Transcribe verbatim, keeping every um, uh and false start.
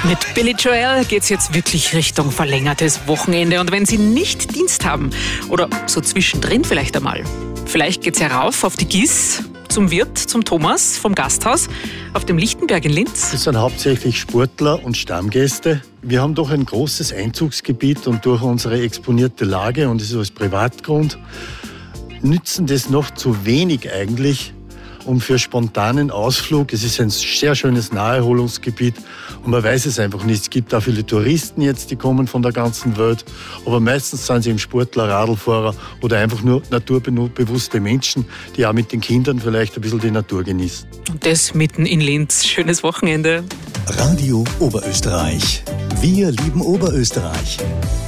Mit Billy Joel geht's jetzt wirklich Richtung verlängertes Wochenende. Und wenn Sie nicht Dienst haben oder so zwischendrin vielleicht einmal, vielleicht geht's ja rauf auf die Gis, zum Wirt, zum Thomas vom Gasthaus auf dem Lichtenberg in Linz. Das sind hauptsächlich Sportler und Stammgäste. Wir haben doch ein großes Einzugsgebiet und durch unsere exponierte Lage und es ist als Privatgrund, nützen das noch zu wenig eigentlich, um für spontanen Ausflug. Es ist ein sehr schönes Naherholungsgebiet und man weiß es einfach nicht. Es gibt auch viele Touristen jetzt, die kommen von der ganzen Welt, aber meistens sind sie eben Sportler, Radlfahrer oder einfach nur naturbewusste Menschen, die auch mit den Kindern vielleicht ein bisschen die Natur genießen. Und das mitten in Linz. Schönes Wochenende. Radio Oberösterreich. Wir lieben Oberösterreich.